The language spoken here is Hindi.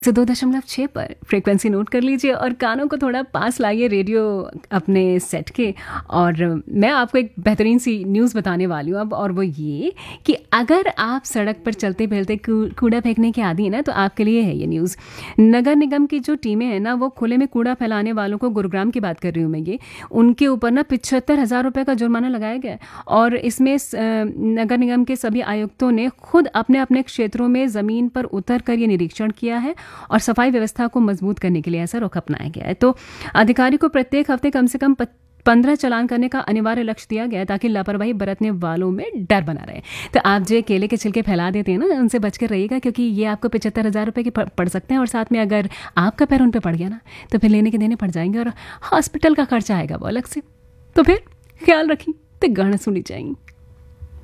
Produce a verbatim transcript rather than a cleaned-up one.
सौ दो दशमलव छः पर फ्रीक्वेंसी नोट कर लीजिए और कानों को थोड़ा पास लाइए रेडियो अपने सेट के। और मैं आपको एक बेहतरीन सी न्यूज़ बताने वाली हूँ अब, और वो ये कि अगर आप सड़क पर चलते फिरते कूड़ा फेंकने के आदी हैं ना, तो आपके लिए है ये न्यूज़। नगर निगम की जो टीमें हैं ना, वो खुले में कूड़ा फैलाने वालों को, गुरुग्राम की बात कर रही हूँ मैं, ये उनके ऊपर ना पिछहत्तर हज़ार रुपये का जुर्माना लगाया गया। और इसमें नगर निगम के सभी आयुक्तों ने खुद अपने अपने क्षेत्रों में ज़मीन पर उतर कर ये निरीक्षण किया है और सफाई व्यवस्था को मजबूत करने के लिए ऐसा रुख अपनाया गया है। तो अधिकारी को प्रत्येक हफ्ते कम से कम पंद्रह चालान करने का अनिवार्य लक्ष्य दिया गया है, ताकि लापरवाही बरतने वालों में डर बना रहे। तो आप जो केले के छिलके फैला देते हैं ना, उनसे बच कर रहिएगा, क्योंकि ये आपको पचहत्तर हज़ार रुपये के पड़ सकते हैं। और साथ में अगर आपका पैर उन पर पड़ गया ना, तो फिर लेने के देने पड़ जाएंगे और हॉस्पिटल का खर्चा आएगा वो अलग से। तो फिर ख्याल रखिए, तो गाना सुनी जाएंगी।